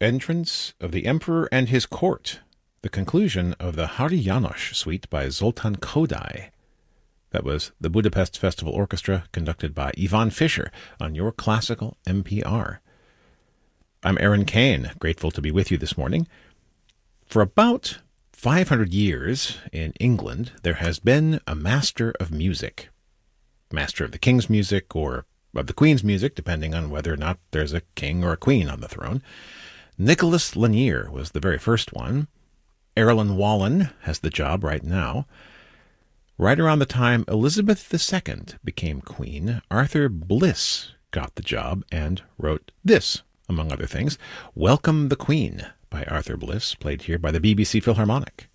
Entrance of the Emperor and His Court. The conclusion of the Hari János Suite by Zoltán Kodály. That was the Budapest Festival Orchestra, conducted by Ivan Fischer on your classical NPR. I'm Aaron Kane, grateful to be with you this morning. For about 500 years in England, there has been a master of music. Master of the king's music or of the queen's music, depending on whether or not there's a king or a queen on the throne. Nicholas Lanier was the very first one. Erilyn Wallen has the job right now. Right around the time Elizabeth II became queen, Arthur Bliss got the job and wrote this, among other things, Welcome the Queen by Arthur Bliss, played here by the BBC Philharmonic.